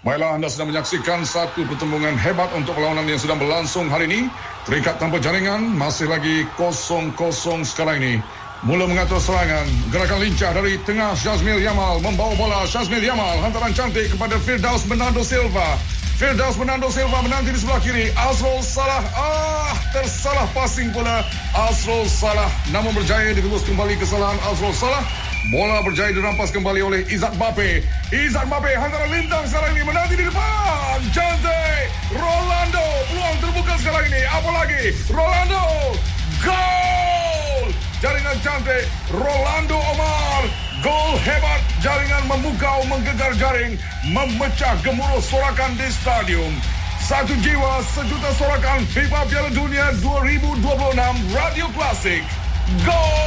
Baiklah, anda sedang menyaksikan satu pertembungan hebat untuk perlawanan yang sedang berlangsung hari ini. Terikat tanpa jaringan, masih lagi 0-0 sekarang ini. Mula mengatur serangan, gerakan lincah dari tengah Syazmil Yamal, membawa bola Syazmil Yamal, hantaran cantik kepada Firdaus Bernardo Silva. Firdaus Bernardo Silva menanti di sebelah kiri. Azrul Salah, tersalah passing pula Azrul Salah. Namun berjaya ditebus kembali kesalahan Azrul Salah. Bola berjaya dirampas kembali oleh Izzat Mbappe. Izzat Mbappe hantaran lintang sekarang ini, menanti di depan. Cantik Rolando, peluang terbuka sekarang ini. Apalagi Rolando, gol! Jaringan cantik Rolando Omar. Gol hebat, jaringan memukau, menggegar jaring, memecah gemuruh sorakan di stadium. Satu jiwa, sejuta sorakan FIFA Piala Dunia 2026 Radio Klasik. Gol!